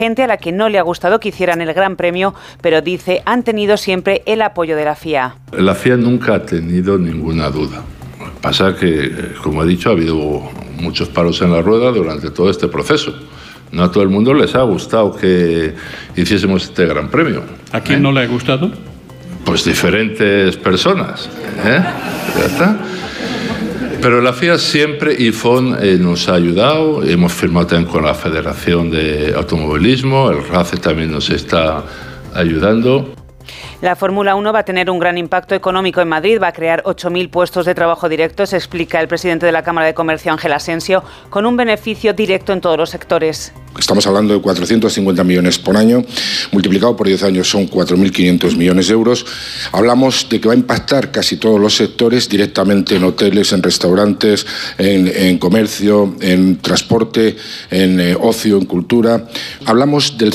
Gente a la que no le ha gustado que hicieran el Gran Premio, pero dice han tenido siempre el apoyo de la FIA. La FIA nunca ha tenido ninguna duda. Pasa que, como he dicho, ha habido muchos palos en la rueda durante todo este proceso. No a todo el mundo les ha gustado que hiciésemos este Gran Premio. ¿A quién no le ha gustado? Pues diferentes personas. Ya está. Pero la FIA siempre, y FON nos ha ayudado, hemos firmado también con la Federación de Automovilismo, el RACE también nos está ayudando. La Fórmula 1 va a tener un gran impacto económico en Madrid, va a crear 8.000 puestos de trabajo directos, explica el presidente de la Cámara de Comercio, Ángel Asensio, con un beneficio directo en todos los sectores. Estamos hablando de 450 millones por año, multiplicado por 10 años son 4.500 millones de euros. Hablamos de que va a impactar casi todos los sectores, directamente en hoteles, en restaurantes, en comercio, en transporte, en ocio, en cultura. Hablamos del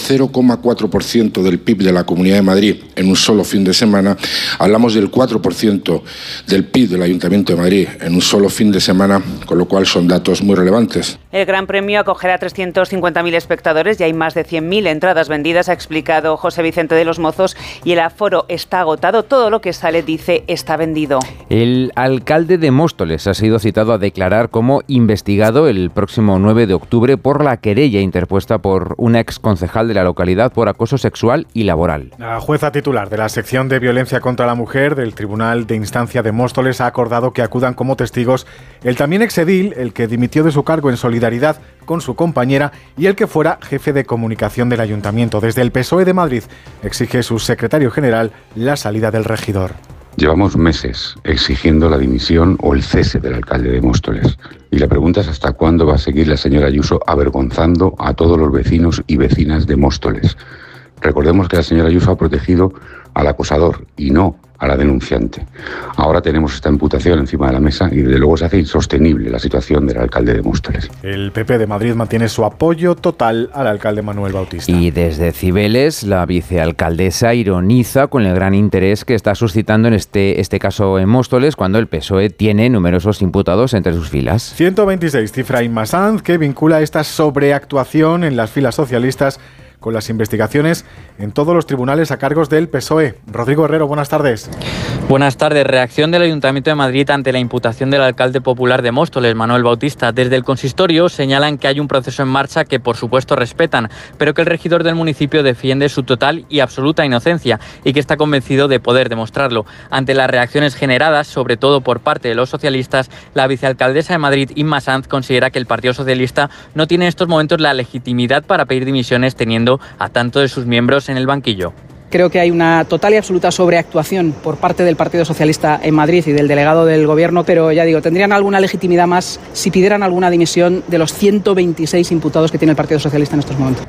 0,4% del PIB de la Comunidad de Madrid en un solo fin de semana. Hablamos del 4% del PIB del Ayuntamiento de Madrid en un solo fin de semana, con lo cual son datos muy relevantes. El Gran Premio acogerá 350.000 espectadores y hay más de 100.000 entradas vendidas, ha explicado José Vicente de los Mozos, y el aforo está agotado. Todo lo que sale, dice, está vendido. El alcalde de Móstoles ha sido citado a declarar como investigado el próximo 9 de octubre por la querella interpuesta por una exconcejal de la localidad por acoso sexual y laboral. La jueza titular de la sección de violencia contra la mujer del Tribunal de Instancia de Móstoles ha acordado que acudan como testigos el también exedil, el que dimitió de su cargo en solidaridad con su compañera, y el que fuera jefe de comunicación del ayuntamiento. Desde el PSOE de Madrid exige su secretario general la salida del regidor. Llevamos meses exigiendo la dimisión o el cese del alcalde de Móstoles. Y la pregunta es hasta cuándo va a seguir la señora Ayuso avergonzando a todos los vecinos y vecinas de Móstoles. Recordemos que la señora Ayuso ha protegido al acosador y no a la denunciante. Ahora tenemos esta imputación encima de la mesa y desde luego se hace insostenible la situación del alcalde de Móstoles. El PP de Madrid mantiene su apoyo total al alcalde Manuel Bautista. Y desde Cibeles, la vicealcaldesa ironiza con el gran interés que está suscitando en este caso en Móstoles, cuando el PSOE tiene numerosos imputados entre sus filas. 126 cifra Inma Sanz, que vincula esta sobreactuación en las filas socialistas con las investigaciones en todos los tribunales a cargos del PSOE. Rodrigo Herrero, buenas tardes. Buenas tardes. Reacción del Ayuntamiento de Madrid ante la imputación del alcalde popular de Móstoles, Manuel Bautista. Desde el consistorio señalan que hay un proceso en marcha que por supuesto respetan, pero que el regidor del municipio defiende su total y absoluta inocencia y que está convencido de poder demostrarlo. Ante las reacciones generadas, sobre todo por parte de los socialistas, la vicealcaldesa de Madrid, Inma Sanz, considera que el Partido Socialista no tiene en estos momentos la legitimidad para pedir dimisiones teniendo a tanto de sus miembros en el banquillo. Creo que hay una total y absoluta sobreactuación por parte del Partido Socialista en Madrid y del delegado del Gobierno, pero ya digo, tendrían alguna legitimidad más si pidieran alguna dimisión de los 126 imputados que tiene el Partido Socialista en estos momentos.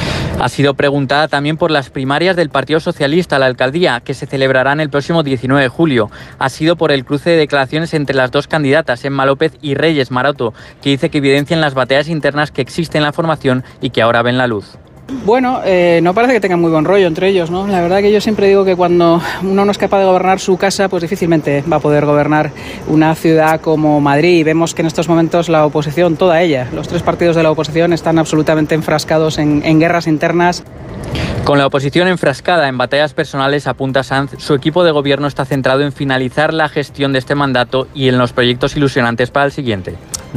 Ha sido preguntada también por las primarias del Partido Socialista a la alcaldía, que se celebrarán el próximo 19 de julio. Ha sido por el cruce de declaraciones entre las dos candidatas, Emma López y Reyes Maroto, que dice que evidencian las batallas internas que existen en la formación y que ahora ven la luz. Bueno, no parece que tengan muy buen rollo entre ellos, ¿no? La verdad que yo siempre digo que cuando uno no es capaz de gobernar su casa, pues difícilmente va a poder gobernar una ciudad como Madrid. Y vemos que en estos momentos la oposición, toda ella, los tres partidos de la oposición están absolutamente enfrascados en guerras internas. Con la oposición enfrascada en batallas personales, apunta Sanz, su equipo de gobierno está centrado en finalizar la gestión de este mandato y en los proyectos ilusionantes para el siguiente.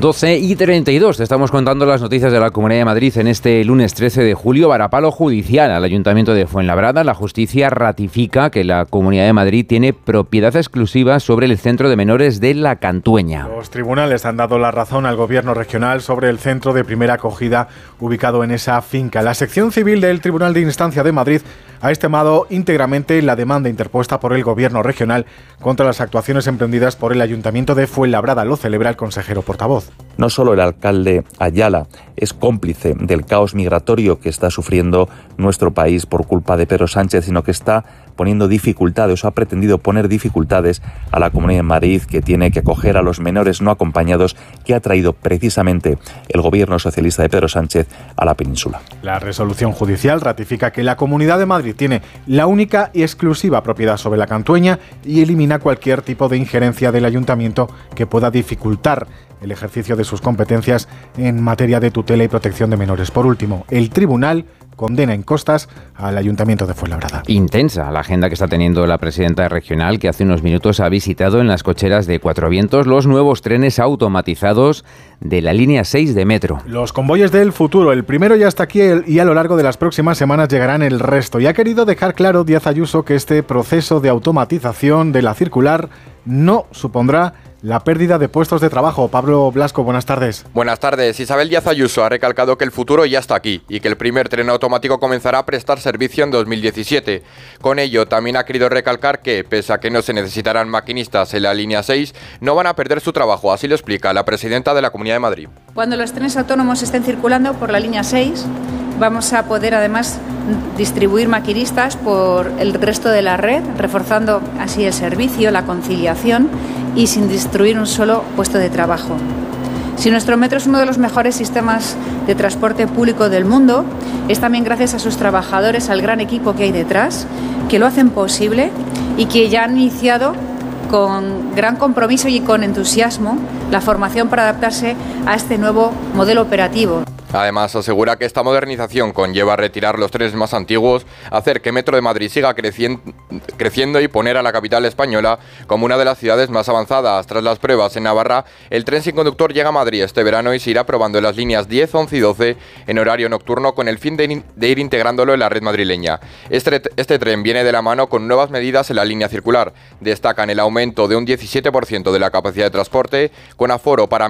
12:32, te estamos contando las noticias de la Comunidad de Madrid en este lunes 13 de julio. Varapalo judicial al Ayuntamiento de Fuenlabrada. La justicia ratifica que la Comunidad de Madrid tiene propiedad exclusiva sobre el centro de menores de La Cantueña. Los tribunales han dado la razón al gobierno regional sobre el centro de primera acogida ubicado en esa finca. La sección civil del Tribunal de Instancia de Madrid ha estimado íntegramente la demanda interpuesta por el gobierno regional contra las actuaciones emprendidas por el Ayuntamiento de Fuenlabrada. Lo celebra el consejero portavoz. No solo el alcalde Ayala es cómplice del caos migratorio que está sufriendo nuestro país por culpa de Pedro Sánchez, sino que está poniendo dificultades o ha pretendido poner dificultades a la Comunidad de Madrid, que tiene que acoger a los menores no acompañados que ha traído precisamente el gobierno socialista de Pedro Sánchez a la península. La resolución judicial ratifica que la Comunidad de Madrid tiene la única y exclusiva propiedad sobre La Cantueña y elimina cualquier tipo de injerencia del Ayuntamiento que pueda dificultar el ejercicio de sus competencias en materia de tutela y protección de menores. Por último, el tribunal condena en costas al Ayuntamiento de Fuenlabrada. Intensa la agenda que está teniendo la presidenta regional, que hace unos minutos ha visitado en las cocheras de Cuatro Vientos los nuevos trenes automatizados de la línea 6 de metro. Los convoyes del futuro, el primero ya está aquí y a lo largo de las próximas semanas llegarán el resto. Y ha querido dejar claro Díaz Ayuso que este proceso de automatización de la circular no supondrá la pérdida de puestos de trabajo. Pablo Blasco, buenas tardes. Buenas tardes. Isabel Díaz Ayuso ha recalcado que el futuro ya está aquí y que el primer tren automático comenzará a prestar servicio en 2017. Con ello, también ha querido recalcar que, pese a que no se necesitarán maquinistas en la línea 6, no van a perder su trabajo. Así lo explica la presidenta de la Comunidad de Madrid. Cuando los trenes autónomos estén circulando por la línea 6, vamos a poder además distribuir maquinistas por el resto de la red, reforzando así el servicio, la conciliación y sin destruir un solo puesto de trabajo. Si nuestro metro es uno de los mejores sistemas de transporte público del mundo, es también gracias a sus trabajadores, al gran equipo que hay detrás, que lo hacen posible y que ya han iniciado con gran compromiso y con entusiasmo la formación para adaptarse a este nuevo modelo operativo. Además, asegura que esta modernización conlleva retirar los trenes más antiguos, hacer que Metro de Madrid siga creciendo y poner a la capital española como una de las ciudades más avanzadas. Tras las pruebas en Navarra, el tren sin conductor llega a Madrid este verano y se irá probando en las líneas 10, 11 y 12 en horario nocturno con el fin de ir integrándolo en la red madrileña. Este tren viene de la mano con nuevas medidas en la línea circular. Destacan el aumento de un 17% de la capacidad de transporte, con aforo para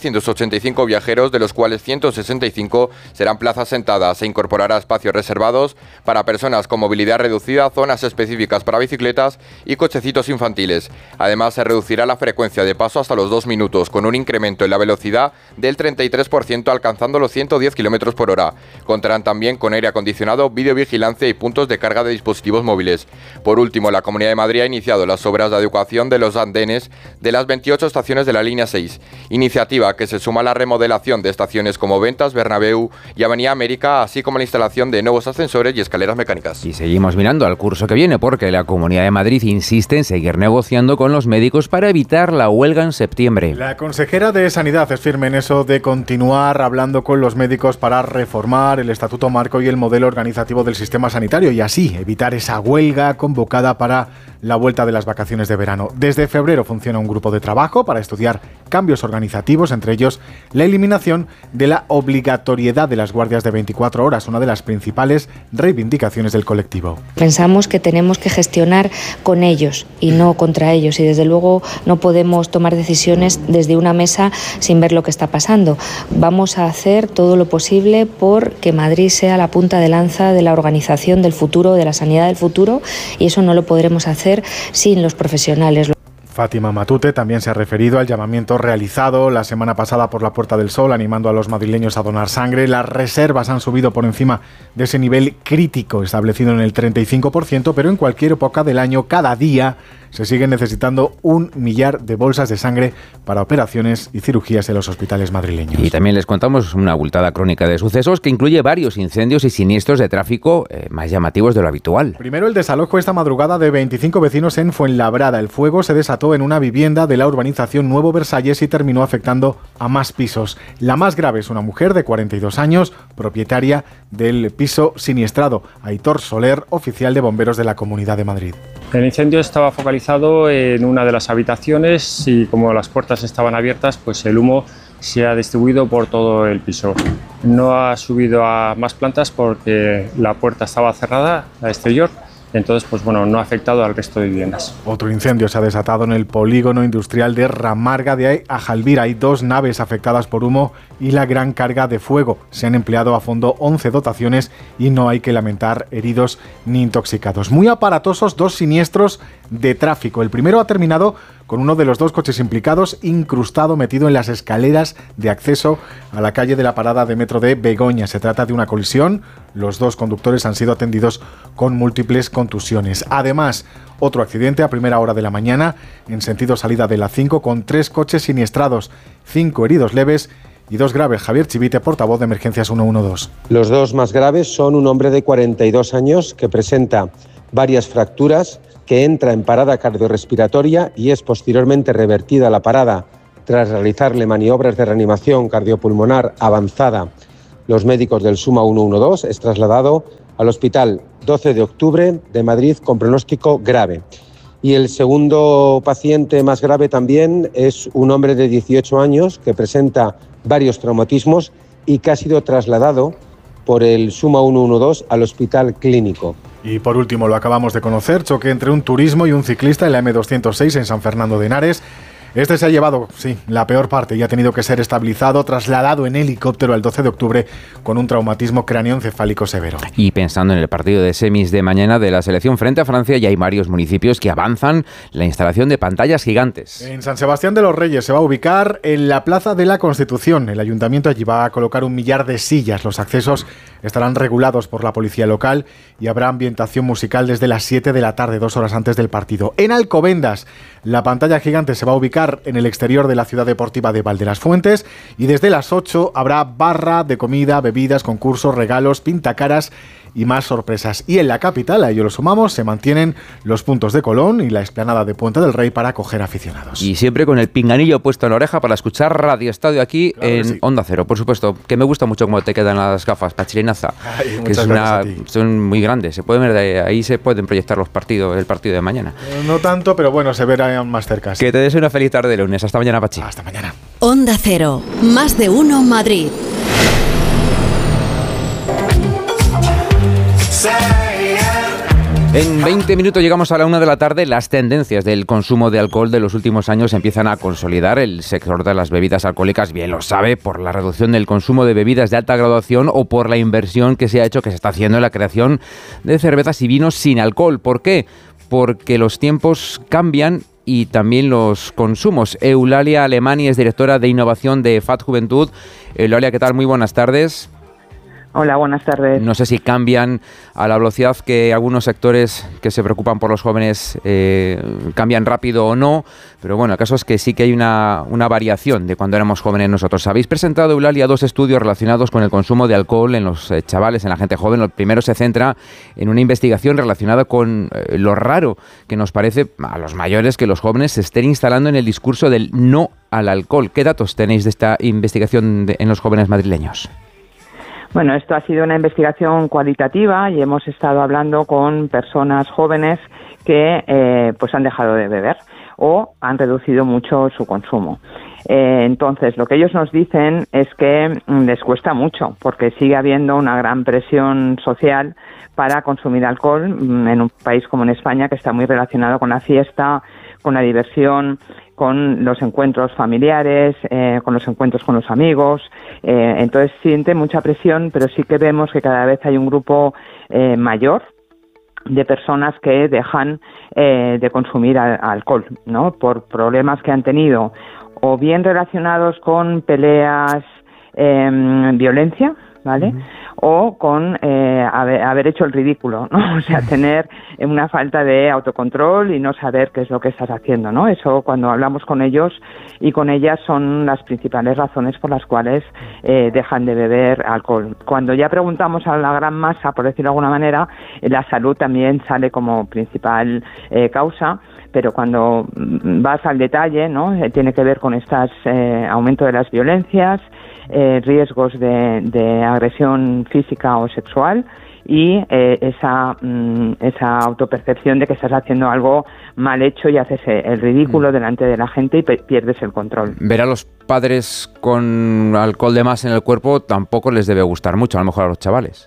1.385 viajeros, de los cuales 165 serán plazas sentadas. Se incorporará espacios reservados para personas con movilidad reducida, zonas específicas para bicicletas y cochecitos infantiles. Además, se reducirá la frecuencia de paso hasta los 2 minutos, con un incremento en la velocidad del 33%, alcanzando los 110 km por hora. Contarán también con aire acondicionado, videovigilancia y puntos de carga de dispositivos móviles. Por último, la Comunidad de Madrid ha iniciado las obras de adecuación de los andenes de las 28 estaciones de la línea 6, iniciativa que se suma a la remodelación de estaciones como Ventas, Bernabéu y Avenida América, así como la instalación de nuevos ascensores y escaleras mecánicas. Y seguimos mirando al curso que viene, porque la Comunidad de Madrid insiste en seguir negociando con los médicos para evitar la huelga en septiembre. La consejera de Sanidad es firme en eso de continuar hablando con los médicos para reformar el Estatuto Marco y el modelo organizativo del sistema sanitario y así evitar esa huelga convocada para la vuelta de las vacaciones de verano. Desde febrero funciona un grupo de trabajo para estudiar cambios organizativos, entre ellos la eliminación de la obligatoriedad de las guardias de 24 horas, una de las principales reivindicaciones del colectivo. Pensamos que tenemos que gestionar con ellos y no contra ellos, y desde luego no podemos tomar decisiones desde una mesa sin ver lo que está pasando. Vamos a hacer todo lo posible por que Madrid sea la punta de lanza de la organización del futuro, de la sanidad del futuro, y eso no lo podremos hacer sin los profesionales. Fátima Matute también se ha referido al llamamiento realizado la semana pasada por la Puerta del Sol, animando a los madrileños a donar sangre. Las reservas han subido por encima de ese nivel crítico establecido en el 35%, pero en cualquier época del año, cada día, se siguen necesitando 1 millar de bolsas de sangre para operaciones y cirugías en los hospitales madrileños. Y también les contamos una abultada crónica de sucesos que incluye varios incendios y siniestros de tráfico más llamativos de lo habitual. Primero, el desalojo esta madrugada de 25 vecinos en Fuenlabrada. El fuego se desató en una vivienda de la urbanización Nuevo Versalles y terminó afectando a más pisos. La más grave es una mujer de 42 años, propietaria del piso siniestrado. Aitor Soler, oficial de bomberos de la Comunidad de Madrid. El incendio estaba focalizado en una de las habitaciones y como las puertas estaban abiertas, pues el humo se ha distribuido por todo el piso. No ha subido a más plantas porque la puerta estaba cerrada, la exterior. Entonces, pues bueno, no ha afectado al resto de viviendas. Otro incendio se ha desatado en el polígono industrial de Ramarga de Ajalvira. Hay 2 naves afectadas por humo y la gran carga de fuego. Se han empleado a fondo 11 dotaciones y no hay que lamentar heridos ni intoxicados. Muy aparatosos 2 siniestros de tráfico. El primero ha terminado con uno de los 2 coches implicados incrustado, metido en las escaleras de acceso a la calle de la parada de metro de Begoña. Se trata de una colisión. Los 2 conductores han sido atendidos con múltiples contusiones. Además, otro accidente a primera hora de la mañana en sentido salida de la 5 con 3 coches siniestrados, 5 heridos leves y 2 graves. Javier Chivite, portavoz de Emergencias 112. Los 2 más graves son un hombre de 42 años que presenta varias fracturas, que entra en parada cardiorrespiratoria y es posteriormente revertida a la parada Tras realizarle maniobras de reanimación cardiopulmonar avanzada, los médicos del Suma 112 es trasladado al Hospital 12 de Octubre de Madrid con pronóstico grave. Y el segundo paciente más grave también es un hombre de 18 años que presenta varios traumatismos y que ha sido trasladado por el Suma 112 al Hospital Clínico. Y por último, lo acabamos de conocer, choque entre un turismo y un ciclista en la M206 en San Fernando de Henares. Este se ha llevado, la peor parte y ha tenido que ser estabilizado, trasladado en helicóptero al 12 de octubre con un traumatismo craneoencefálico severo. Y pensando en el partido de semis de mañana de la selección frente a Francia, ya hay varios municipios que avanzan la instalación de pantallas gigantes. En San Sebastián de los Reyes se va a ubicar en la Plaza de la Constitución. El ayuntamiento allí va a colocar 1 millar de sillas. Los accesos estarán regulados por la policía local y habrá ambientación musical desde las 7 de la tarde, 2 horas antes del partido. En Alcobendas, la pantalla gigante se va a ubicar en el exterior de la ciudad deportiva de Valdelasfuentes y desde las 8 habrá barra de comida, bebidas, concursos, regalos, pintacaras y más sorpresas. Y en la capital, a ello lo sumamos, se mantienen los puntos de Colón y la explanada de Puente del Rey para acoger aficionados. Y siempre con el pinganillo puesto en la oreja para escuchar Radio Estadio aquí, claro, en Onda Cero, por supuesto, que me gusta mucho cómo te quedan las gafas, Pachirinaza, que son muy grandes, se pueden ver ahí, se pueden proyectar el partido de mañana. No tanto, pero bueno, se verán más cerca. Que te des una feliz tarde de lunes. Hasta mañana, Pachi. Hasta mañana. Onda Cero, más de uno Madrid. En 20 minutos llegamos a la 1 de la tarde. Las tendencias del consumo de alcohol de los últimos años empiezan a consolidar. El sector de las bebidas alcohólicas bien lo sabe, por la reducción del consumo de bebidas de alta graduación o por la inversión que se está haciendo en la creación de cervezas y vinos sin alcohol. ¿Por qué? Porque los tiempos cambian y también los consumos. Eulalia Alemani es directora de innovación de FAD Juventud. Eulalia, ¿qué tal? Muy buenas tardes. Hola, buenas tardes. No sé si cambian a la velocidad que algunos sectores que se preocupan por los jóvenes cambian rápido o no, pero bueno, el caso es que sí que hay una variación de cuando éramos jóvenes nosotros. Habéis presentado, Eulalia, 2 estudios relacionados con el consumo de alcohol en los chavales, en la gente joven. El primero se centra en una investigación relacionada con lo raro que nos parece a los mayores que los jóvenes se estén instalando en el discurso del no al alcohol. ¿Qué datos tenéis de esta investigación en los jóvenes madrileños? Bueno, esto ha sido una investigación cualitativa y hemos estado hablando con personas jóvenes que pues han dejado de beber o han reducido mucho su consumo. Entonces, lo que ellos nos dicen es que les cuesta mucho porque sigue habiendo una gran presión social para consumir alcohol en un país como en España, que está muy relacionado con la fiesta, con la diversión, con los encuentros familiares, con los encuentros con los amigos. Entonces siente mucha presión, pero sí que vemos que cada vez hay un grupo mayor de personas que dejan de consumir alcohol, ¿no? Por problemas que han tenido o bien relacionados con peleas, violencia, ¿vale? O con haber hecho el ridículo, ¿no? O sea, tener una falta de autocontrol y no saber qué es lo que estás haciendo, ¿no? Eso, cuando hablamos con ellos y con ellas, son las principales razones por las cuales dejan de beber alcohol. Cuando ya preguntamos a la gran masa, por decirlo de alguna manera, la salud también sale como principal causa, pero cuando vas al detalle, ¿no? Tiene que ver con estas aumento de las violencias, riesgos de agresión física o sexual y esa autopercepción de que estás haciendo algo mal hecho y haces el ridículo delante de la gente y pierdes el control. Ver a los padres con alcohol de más en el cuerpo tampoco les debe gustar mucho, a lo mejor a los chavales.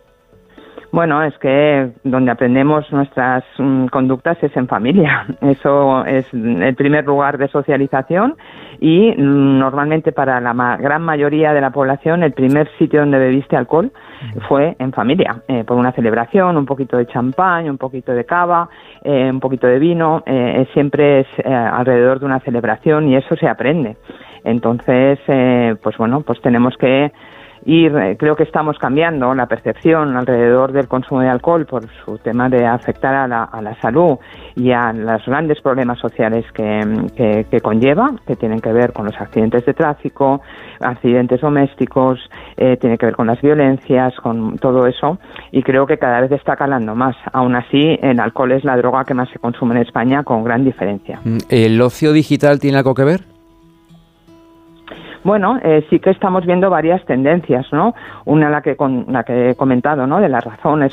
Bueno, es que donde aprendemos nuestras conductas es en familia. Eso es el primer lugar de socialización y normalmente para la gran mayoría de la población el primer sitio donde bebiste alcohol fue en familia, por una celebración, un poquito de champán, un poquito de cava, un poquito de vino, siempre es alrededor de una celebración y eso se aprende. Entonces, pues bueno, pues tenemos que creo que estamos cambiando la percepción alrededor del consumo de alcohol por su tema de afectar a la salud y a los grandes problemas sociales que conlleva, que tienen que ver con los accidentes de tráfico, accidentes domésticos, tiene que ver con las violencias, con todo eso, y creo que cada vez está calando más. Aún así, el alcohol es la droga que más se consume en España con gran diferencia. ¿El ocio digital tiene algo que ver? Bueno, sí que estamos viendo varias tendencias, ¿no? Una la que he comentado, ¿no? De las razones